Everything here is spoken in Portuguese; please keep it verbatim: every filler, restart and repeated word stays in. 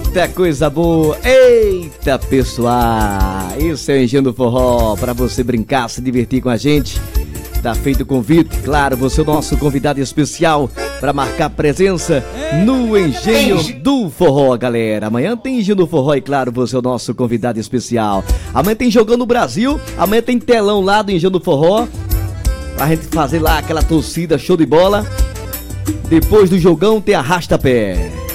Eita, coisa boa! Eita, pessoal! Esse é o Engenho do Forró, para você brincar, se divertir com a gente. Tá feito o convite, claro, você é o nosso convidado especial para marcar presença no Engenho do Forró, galera. Amanhã tem Engenho do Forró e, claro, você é o nosso convidado especial. Amanhã tem Jogão no Brasil, amanhã tem telão lá do Engenho do Forró, pra gente fazer lá aquela torcida show de bola. Depois do jogão tem Arrasta-Pé.